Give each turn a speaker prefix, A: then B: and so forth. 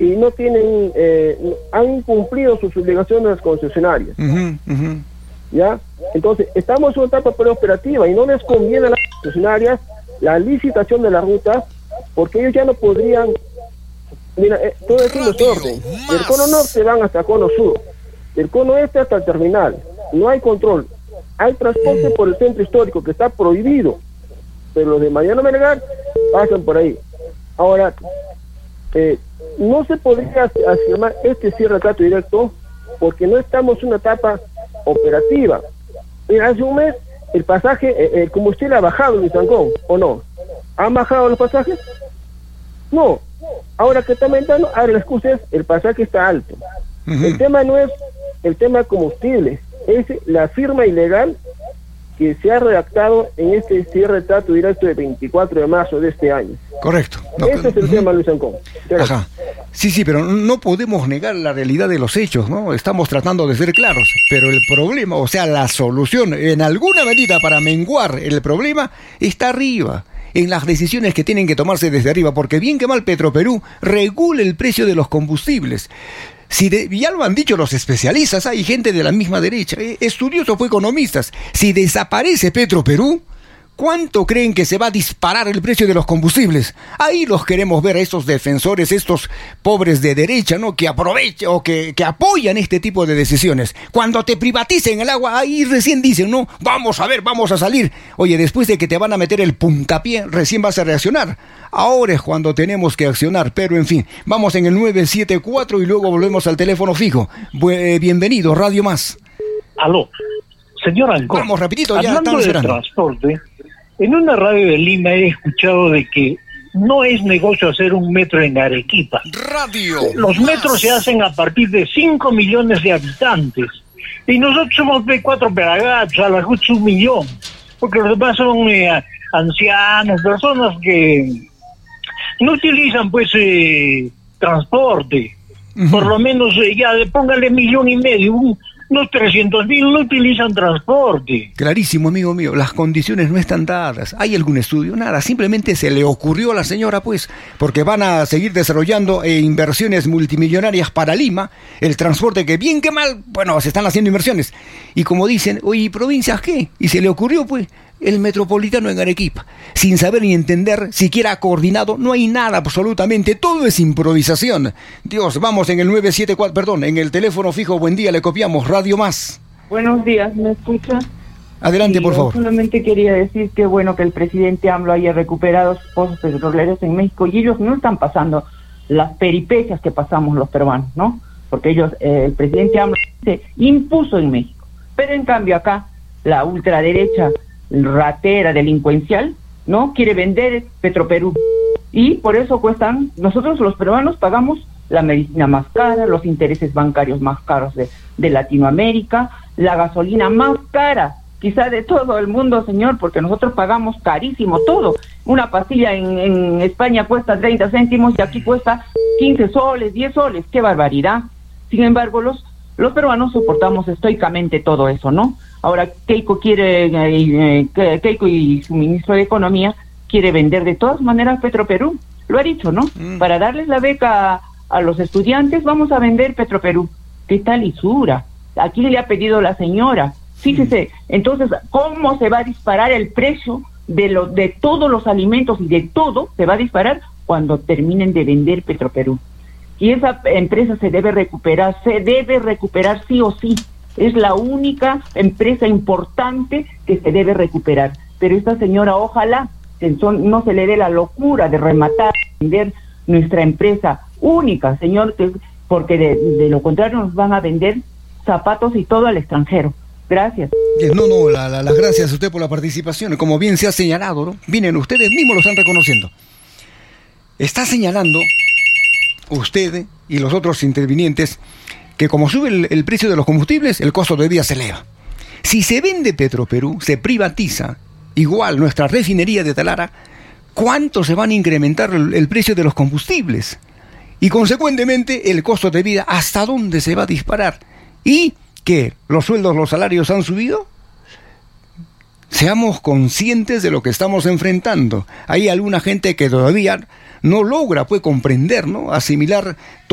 A: y no tienen, han incumplido sus obligaciones concesionarias. ¿Ya? Entonces, estamos en una etapa preoperativa y no les conviene a las concesionarias la licitación de las rutas, porque ellos ya no podrían. Mira, todo es un desorden. Del cono norte van hasta el cono sur, del cono este hasta el terminal. No hay control. Hay transporte por el centro histórico que está prohibido, pero los de Mariano Melgar pasan por ahí. Ahora, no se podría afirmar este cierre de trato directo porque no estamos en una etapa operativa. Mira, hace un mes el pasaje, el combustible ha bajado en Ancón, ¿o no? ¿Han bajado los pasajes? No. Ahora que está aumentando, ahora la excusa es el pasaje está alto. El tema no es el tema de combustible, es la firma ilegal que se ha redactado en este cierre de trato directo de 24 de marzo de este año.
B: Correcto. No,
A: ese es el tema, Luis Ancón.
B: Ajá. Sí, pero no podemos negar la realidad de los hechos, ¿no? Estamos tratando de ser claros, pero el problema, o sea, la solución, en alguna medida para menguar el problema, está arriba, en las decisiones que tienen que tomarse desde arriba, porque bien que mal Petroperú regula el precio de los combustibles. Ya lo han dicho los especialistas, hay gente de la misma derecha, estudiosos o economistas. Si desaparece Petroperú, ¿cuánto creen que se va a disparar el precio de los combustibles? Ahí los queremos ver a estos defensores, estos pobres de derecha, ¿no? Que aprovechan o que apoyan este tipo de decisiones. Cuando te privaticen el agua, ahí recién dicen, ¿no? Vamos a ver, vamos a salir. Oye, después de que te van a meter el puntapié, recién vas a reaccionar. Ahora es cuando tenemos que accionar, pero en fin, vamos en el 974 y luego volvemos al teléfono fijo. Bienvenido, Radio Más.
C: Aló, señor Ancón.
B: Vamos, rapidito, ya
C: hablando
B: estamos
C: de
B: esperando.
C: Transporte, en una radio de Lima he escuchado de que no es negocio hacer un metro en Arequipa.
B: Radio.
C: Los metros se hacen a partir de 5 millones de habitantes. Y nosotros somos B4 pelagatos, a la justa 1 millón. Porque los demás son ancianos, personas que no utilizan pues transporte. Por lo menos ya póngale 1,5 millones, unos 300,000 no utilizan transporte.
B: Clarísimo, amigo mío, las condiciones no están dadas. ¿Hay algún estudio? Nada, simplemente se le ocurrió a la señora, pues, porque van a seguir desarrollando inversiones multimillonarias para Lima, el transporte que bien que mal, bueno, se están haciendo inversiones. Y como dicen, oye, ¿provincias qué? Y se le ocurrió, pues, el metropolitano en Arequipa, sin saber ni entender, siquiera coordinado, no hay nada absolutamente, todo es improvisación. Dios, vamos en el 974, perdón, en el teléfono fijo, buen día, le copiamos, Radio Más.
D: Buenos días, ¿me escucha?
B: Adelante, por favor.
D: Solamente quería decir que bueno que el presidente AMLO haya recuperado sus pozos petroleros en México y ellos no están pasando las peripecias que pasamos los peruanos, ¿no? Porque ellos, el presidente AMLO se impuso en México, pero en cambio acá la ultraderecha ratera, delincuencial, ¿no? Quiere vender Petroperú. Y por eso nosotros los peruanos pagamos la medicina más cara, los intereses bancarios más caros de Latinoamérica, la gasolina más cara, quizá de todo el mundo, señor, porque nosotros pagamos carísimo todo. Una pastilla en España cuesta 30 céntimos y aquí cuesta 15 soles, 10 soles, ¡qué barbaridad! Sin embargo, los peruanos soportamos estoicamente todo eso, ¿no? Ahora Keiko Keiko y su ministro de Economía quiere vender de todas maneras Petroperú, lo ha dicho, ¿no? Para darles la beca a los estudiantes vamos a vender Petroperú. ¿Qué tal lisura? ¿A quién le ha pedido la señora? Fíjese, entonces, ¿cómo se va a disparar el precio de todos los alimentos y de todo? Se va a disparar cuando terminen de vender Petroperú. Y esa empresa se debe recuperar sí o sí. Es la única empresa importante que se debe recuperar. Pero esta señora, ojalá no se le dé la locura de rematar, vender nuestra empresa única, señor, porque de lo contrario nos van a vender zapatos y todo al extranjero. Gracias.
B: No, las gracias a usted por la participación. Como bien se ha señalado, ¿no? Vienen, ustedes mismos lo están reconociendo. Está señalando usted y los otros intervinientes que como sube el precio de los combustibles, el costo de vida se eleva. Si se vende Petroperú, se privatiza, igual nuestra refinería de Talara, ¿cuánto se van a incrementar el precio de los combustibles? Y consecuentemente el costo de vida, ¿hasta dónde se va a disparar? ¿Y qué? ¿Los sueldos, los salarios han subido? Seamos conscientes de lo que estamos enfrentando. Hay alguna gente que todavía no logra comprender, ¿no? Asimilar